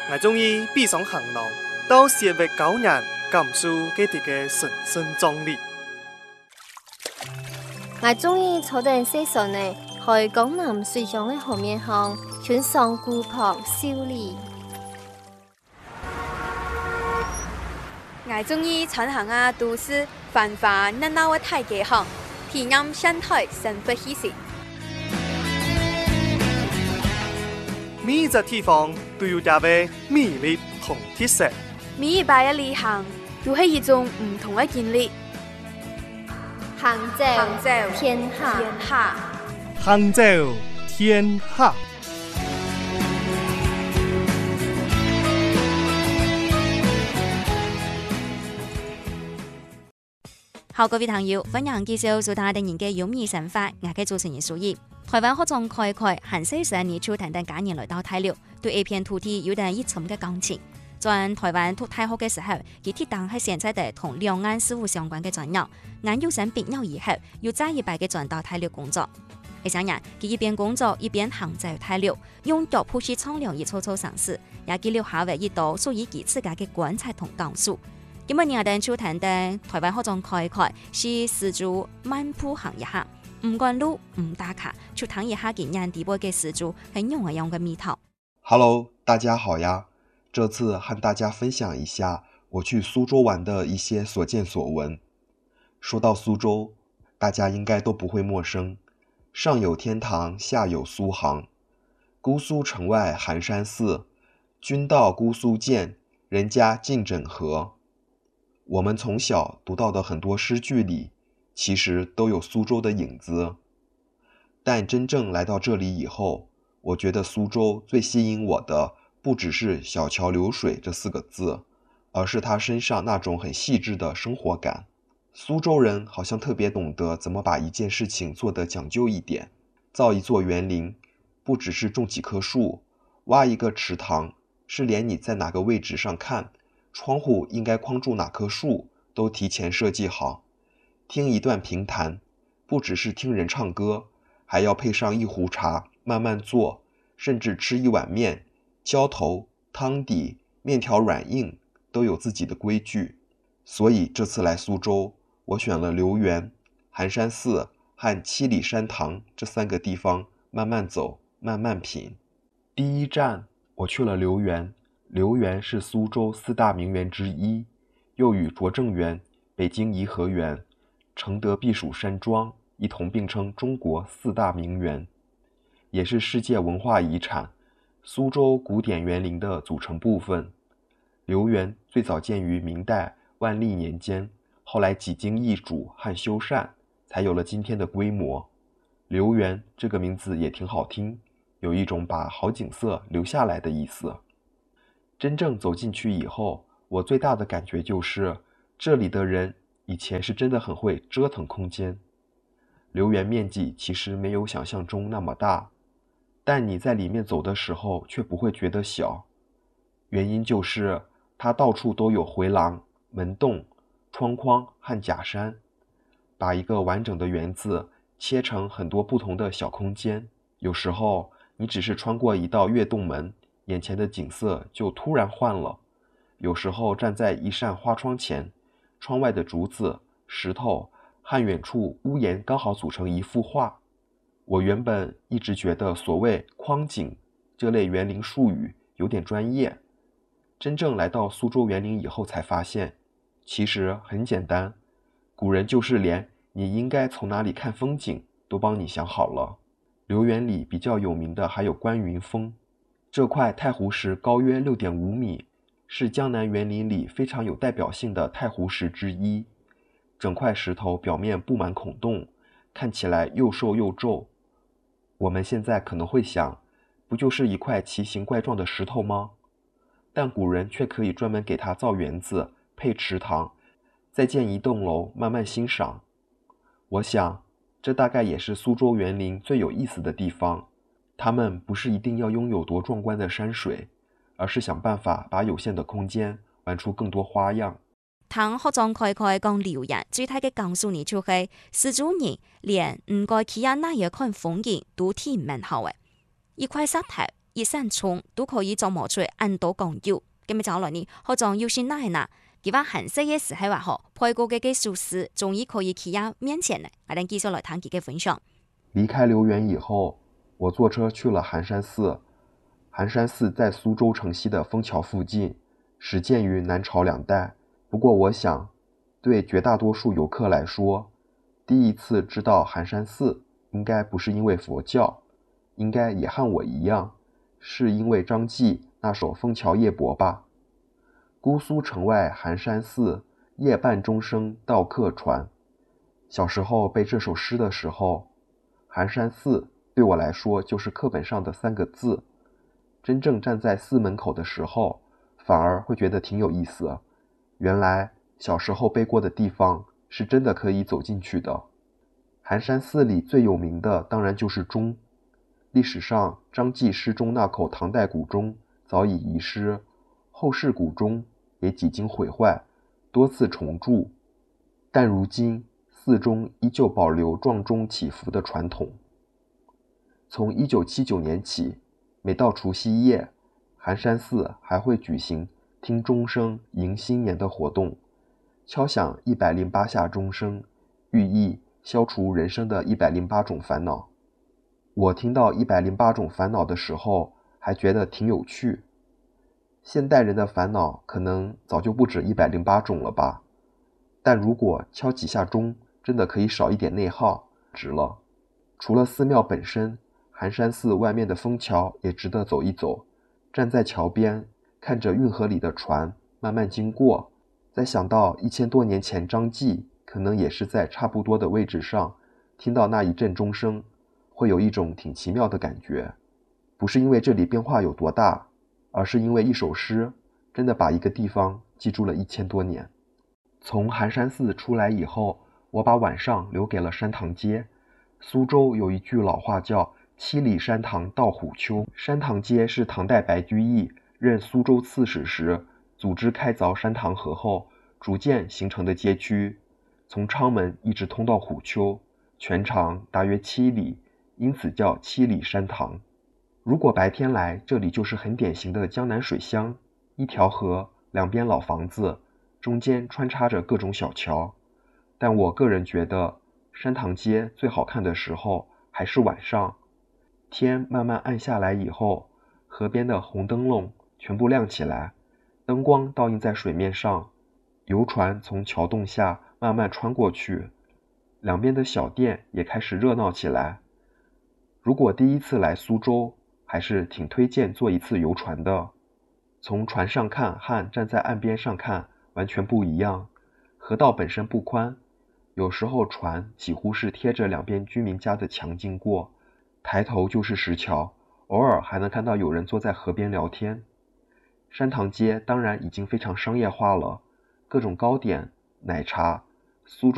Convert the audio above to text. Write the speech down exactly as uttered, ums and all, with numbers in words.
我中意闭上行囊，到社會教人感受佢哋嘅神聖壯麗。 我中意坐定西船呢，去江南水上嘅河面上，穿上古樸秀麗。 我中意穿行啊都市繁華熱鬧嘅大街巷，體驗生態生活氣息。 每一個地方都有它嘅魅力同特色。 每一擺嘅旅行都係一種唔同嘅經歷。 杭州， 杭州天下， 天下， 杭州天下。 好，各位朋友，歡迎繼續收聽我哋嘅有意生活，我係主持人蘇怡。台灣學種開開，行西上年初等等家人來到大陸，對呢片土地有點熱衷嘅感情。在台灣讀大學嘅時候，佢鐵定係現在的同兩岸事務相關嘅專業。研究生畢業以後，又再一擺嘅轉到大陸工作。呢三年，佢一邊工作一邊行走大陸，用腳步去測量一處處城市，也記錄下為一道屬於佢自家嘅觀察同感受。今日我哋初談的台灣學種開開，是絲竹漫步行一下，唔趕路唔打卡，就談一下今年底部嘅絲竹很用嘅樣嘅味道。 Hello， 大家好呀！這次和大家分享一下我去蘇州玩的一些所見所聞。說到蘇州，大家應該都不會陌生，上有天堂，下有蘇杭。姑蘇城外寒山寺，君到姑蘇見，人家盡枕河。我們從小讀到的很多詩句裡，其實都有蘇州的影子。但真正來到這裡以後，我覺得蘇州最吸引我的不只是小橋流水這四個字，而是他身上那種很細緻的生活感。蘇州人好像特別懂得怎麼把一件事情做得講究一點。造一座園林，不只是種幾棵樹，挖一個池塘，是連你在哪個位置上看，窗戶應該框住哪棵樹，都提前設計好。聽一段評彈，不只是聽人唱歌，還要配上一壺茶，慢慢坐，甚至吃一碗麵，澆頭、湯底、麵條軟硬，都有自己的規矩。所以這次來蘇州，我選了留園、寒山寺和七里山堂這三個地方，慢慢走，慢慢品。第一站，我去了留園。留園是蘇州四大名園之一，又與拙政園、北京頤和園、承德避暑山莊一同並稱中國四大名園，也是世界文化遺產、蘇州古典園林的組成部分。留園最早建於明代萬曆年間，後來幾經易主和修繕，才有了今天的規模。留園這個名字也挺好聽，有一種把好景色留下來的意思。真正走進去以後，我最大的感覺就是這裡的人以前是真的很會折騰空間。留園面積其實沒有想象中那麼大，但你在裡面走的時候卻不會覺得小。原因就是它到處都有迴廊、門洞、窗框和假山，把一個完整的園子切成很多不同的小空間。有時候你只是穿過一道躍動門，眼前的景色就突然換了。有時候站在一扇花窗前，窗外的竹子、石頭和遠處屋檐剛好組成一幅畫。我原本一直覺得所謂框景這類園林術語有點專業，真正來到蘇州園林以後才發現，其實很簡單。古人就是連你應該從哪裡看風景都幫你想好了。留園裡比較有名的還有觀雲峰。這塊太湖石高約六點五米，是江南園林裡非常有代表性的太湖石之一。整塊石頭表面佈滿孔洞，看起來又瘦又皺。我們現在可能會想，不就是一塊奇形怪狀的石頭嗎？但古人卻可以專門給它造園子、配池塘，再建一棟樓慢慢欣賞。我想，這大概也是蘇州園林最有意思的地方。他們不是一定要擁有多壯觀的山水，而是想辦法把有限的空間玩出更多花樣。 當學種開開講留園，最大嘅感受呢就係蘇州人連唔該企喺那嘢看風景都挺蠻好嘅。一塊石頭一山村都可以做磨出很多工友。咁么就來呢，學長要先哪係哪？佢話韓式嘅時係話嗬，配過嘅嘅壽司終於可以企喺面前咧。我哋繼續來談佢嘅分享。 離開留園以後，我坐車去了寒山寺。寒山寺在蘇州城西的楓橋附近，始建於南朝兩代。不過我想，對絕大多數遊客來說，第一次知道寒山寺，應該不是因為佛教，應該也和我一樣，是因為張繼那首《楓橋夜泊》吧。姑蘇城外寒山寺，夜半鐘聲到客船。小時候背這首詩的時候，寒山寺對我來說就是課本上的三個字。真正站在寺門口的時候，反而會覺得挺有意思。原來小時候背過的地方是真的可以走進去的。寒山寺裡最有名的當然就是鐘。歷史上張繼詩中那口唐代古鐘早已遺失，後世古鐘也幾經毀壞，多次重鑄，但如今寺中依舊保留撞鐘祈福的傳統。從一九七九年起，每到除夕夜，寒山寺還會舉行聽鐘聲迎新年的活動，敲響一百零八下鐘聲，寓意消除人生的一百零八種煩惱。我聽到一百零八種煩惱的時候，還覺得挺有趣。現代人的煩惱可能早就不止一百零八種了吧，但如果敲幾下鐘，真的可以少一點內耗，值了。除了寺廟本身，寒山寺外面的楓橋也值得走一走。站在橋邊，看着運河裡的船慢慢經過，再想到一千多年前張繼可能也是在差不多的位置上，聽到那一陣鐘聲，會有一種挺奇妙的感覺。不是因為這裡變化有多大，而是因為一首詩真的把一個地方記住了一千多年。從寒山寺出來以後，我把晚上留給了山塘街。蘇州有一句老話叫七里山塘到虎丘。山塘街是唐代白居易任蘇州刺史時組織開鑿山塘河後逐漸形成的街區，從昌門一直通到虎丘，全長大約七里，因此叫七里山塘。如果白天來，這裡就是很典型的江南水鄉，一條河，兩邊老房子，中間穿插着各種小橋。但我個人覺得山塘街最好看的時候還是晚上，天慢慢暗下來以後，河邊的紅燈籠全部亮起來，燈光倒映在水面上，遊船從橋洞下慢慢穿過去，兩邊的小店也開始熱鬧起來。如果第一次來蘇州，還是挺推薦坐一次遊船的。從船上看和站在岸邊上看完全不一樣。河道本身不寬，有時候船幾乎是貼着兩邊居民家的牆經過，抬頭就是石橋，偶爾還能看到有人坐在河邊聊天。山塘街當然已經非常商業化了，各種糕點、奶茶、蘇州